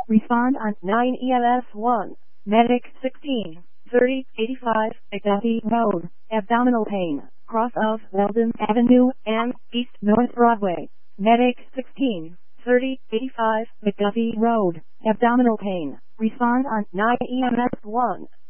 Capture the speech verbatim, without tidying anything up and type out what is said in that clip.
Respond on nine E M S one. Medic sixteen thirty eighty-five McDuffie Road, abdominal pain, cross of Weldon Avenue and East North Broadway. Medic sixteen thirty eighty-five McDuffie Road, abdominal pain. Respond on nine E M S one.